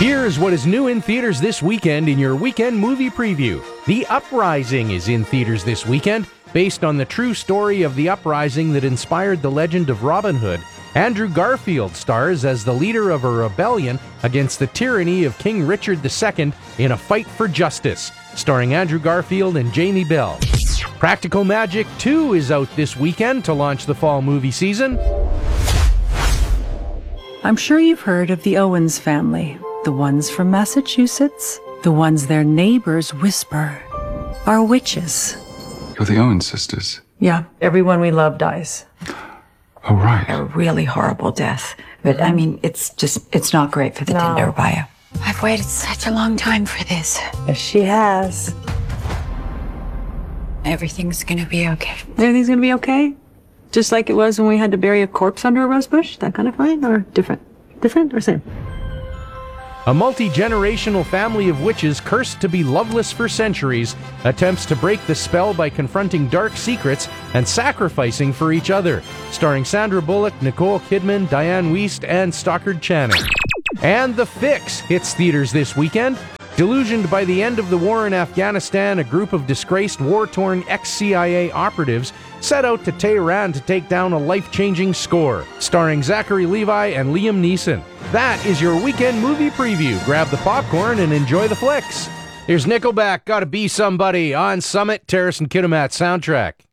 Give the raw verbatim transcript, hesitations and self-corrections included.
Here's what is new in theaters this weekend in your weekend movie preview. The Uprising is in theaters this weekend. Based on the true story of the uprising that inspired the legend of Robin Hood, Andrew Garfield stars as the leader of a rebellion against the tyranny of King Richard the Second in a fight for justice, starring Andrew Garfield and Jamie Bell. Practical Magic two is out this weekend to launch the fall movie season. I'm sure you've heard of the Owens family. The ones from Massachusetts, the ones their neighbors whisper, are witches. You're the Owens sisters. Yeah, everyone we love dies. Oh, right. A really horrible death. But, I mean, it's just, it's not great for the No. Tinder bio. I've waited such a long time for this. Yes, she has. Everything's gonna be okay. Everything's gonna be okay? Just like it was when we had to bury a corpse under a rose bush? That kind of fine? Or different? Different or same? A multi-generational family of witches cursed to be loveless for centuries attempts to break the spell by confronting dark secrets and sacrificing for each other. Starring Sandra Bullock, Nicole Kidman, Diane Wiest, and Stockard Channing. And The Fix hits theaters this weekend. Delusioned by the end of the war in Afghanistan, a group of disgraced, war-torn ex-C I A operatives set out to Tehran to take down a life-changing score. Starring Zachary Levi and Liam Neeson. That is your weekend movie preview. Grab the popcorn and enjoy the flicks. Here's Nickelback, Gotta Be Somebody on Summit, Terrace and Kitimat soundtrack.